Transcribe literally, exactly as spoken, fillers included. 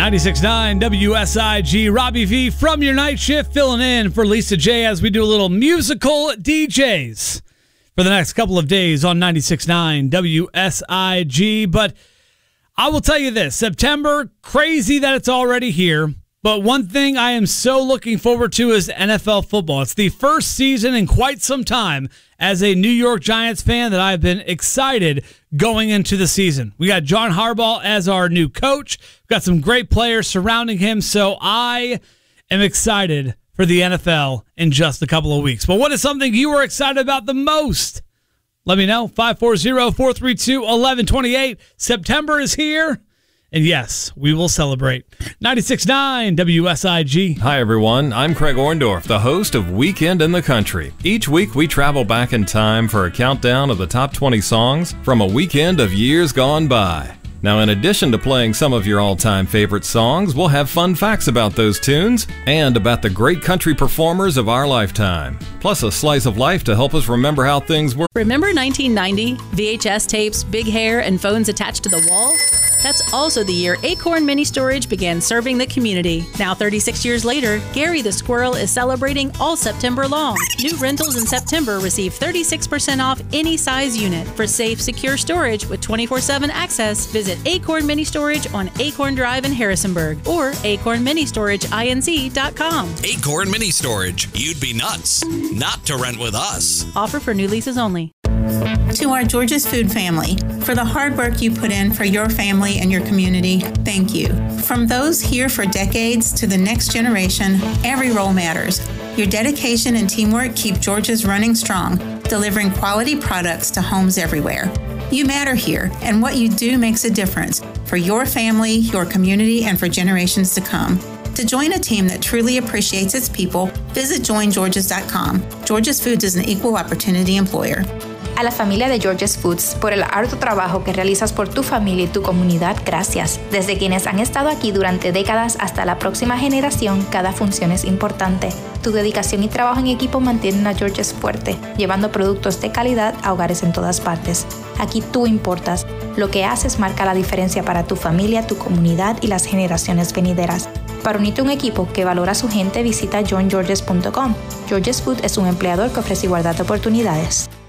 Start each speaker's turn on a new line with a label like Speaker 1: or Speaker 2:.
Speaker 1: ninety-six point nine W S I G, Robbie V from your night shift, filling in for Lisa J as we do a little musical D Js for the next couple of days on ninety-six point nine W S I G. But I will tell you this, September, crazy that it's already here. But one thing I am so looking forward to is N F L football. It's the first season in quite some time as a New York Giants fan that I've been excited going into the season. We got John Harbaugh as our new coach. We've got some great players surrounding him, so I am excited for the N F L in just a couple of weeks. But what is something you are excited about the most? Let me know. five four zero, four three two, one one two eight. September is here. And yes, we will celebrate. ninety-six point nine W S I G.
Speaker 2: Hi, everyone. I'm Craig Orndorff, the host of Weekend in the Country. Each week, we travel back in time for a countdown of the top twenty songs from a weekend of years gone by. Now, in addition to playing some of your all-time favorite songs, we'll have fun facts about those tunes and about the great country performers of our lifetime. Plus, a slice of life to help us remember how things were.
Speaker 3: Remember nineteen ninety? V H S tapes, big hair, and phones attached to the wall? That's also the year Acorn Mini Storage began serving the community. Now, thirty-six years later, Gary the Squirrel is celebrating all September long. New rentals in September receive thirty-six percent off any size unit. For safe, secure storage with twenty-four seven access, visit Acorn Mini Storage on Acorn Drive in Harrisonburg or acorn mini storage inc dot com.
Speaker 4: Acorn Mini Storage. You'd be nuts not to rent with us.
Speaker 3: Offer for new leases only.
Speaker 5: To our George's Food family, for the hard work you put in for your family and your community, thank you. From those here for decades to the next generation, every role matters. Your dedication and teamwork keep George's running strong, delivering quality products to homes everywhere. You matter here, and what you do makes a difference for your family, your community, and for generations to come. To join a team that truly appreciates its people, visit join georges dot com. George's Foods is an equal opportunity employer.
Speaker 6: A la familia de George's Foods, por el arduo trabajo que realizas por tu familia y tu comunidad, gracias. Desde quienes han estado aquí durante décadas hasta la próxima generación, cada función es importante. Tu dedicación y trabajo en equipo mantienen a George's fuerte, llevando productos de calidad a hogares en todas partes. Aquí tú importas. Lo que haces marca la diferencia para tu familia, tu comunidad y las generaciones venideras. Para unirte a un equipo que valora a su gente, visita join georges punto com. George's Food es un empleador que ofrece igualdad de oportunidades.